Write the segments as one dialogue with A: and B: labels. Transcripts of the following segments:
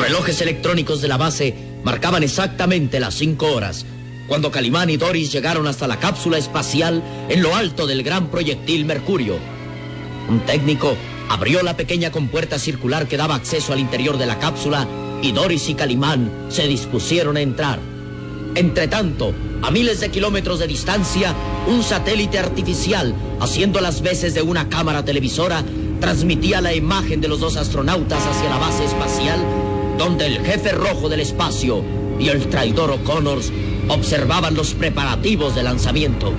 A: relojes electrónicos de la base marcaban exactamente las 5 horas, cuando Calimán y Doris llegaron hasta la cápsula espacial en lo alto del gran proyectil Mercurio. Un técnico abrió la pequeña compuerta circular que daba acceso al interior de la cápsula y Doris y Calimán se dispusieron a entrar. Entretanto, a miles de kilómetros de distancia, un satélite artificial, haciendo las veces de una cámara televisora, transmitía la imagen de los dos astronautas hacia la base espacial, donde el jefe rojo del espacio y el traidor O'Connors observaban los preparativos de lanzamiento.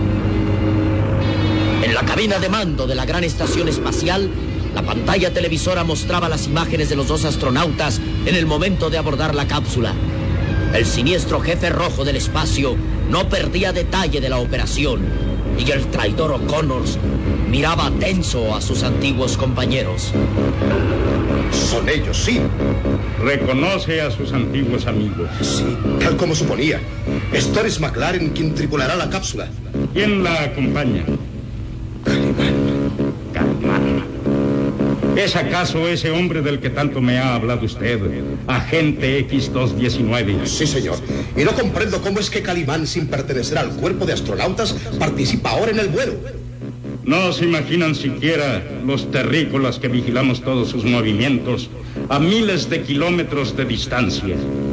A: En la cabina de mando de la gran estación espacial, la pantalla televisora mostraba las imágenes de los dos astronautas en el momento de abordar la cápsula. El siniestro jefe rojo del espacio no perdía detalle de la operación, y el traidor O'Connors miraba tenso a sus antiguos compañeros.
B: Son ellos, sí.
C: Reconoce a sus antiguos amigos.
B: Sí, tal como suponía. Es Doris McLaren quien tripulará la cápsula.
C: ¿Quién la acompaña? Calimán. ¿Es acaso ese hombre del que tanto me ha hablado usted, agente X219?
B: Sí, señor. Y no comprendo cómo es que Calimán, sin pertenecer al cuerpo de astronautas, participa ahora en el vuelo.
C: No se imaginan siquiera los terrícolas que vigilamos todos sus movimientos a miles de kilómetros de distancia.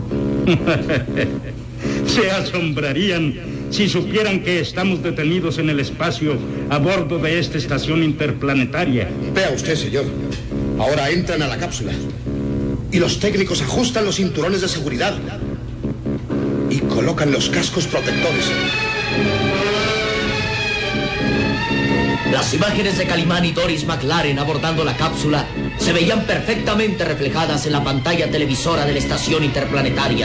C: Se asombrarían si supieran que estamos detenidos en el espacio a bordo de esta estación interplanetaria.
B: Vea usted, señor. Ahora entran a la cápsula y los técnicos ajustan los cinturones de seguridad y colocan los cascos protectores.
A: Las imágenes de Calimán y Doris McLaren abordando la cápsula se veían perfectamente reflejadas en la pantalla televisora de la estación interplanetaria.